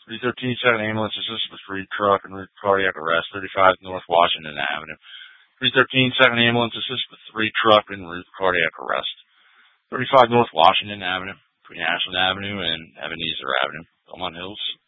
313 second ambulance assist with free truck and route cardiac arrest, 35 North Washington Avenue. 313 second ambulance assist with free truck and route cardiac arrest, 35 North Washington Avenue, between Ashland Avenue and Ebenezer Avenue, Belmont Hills.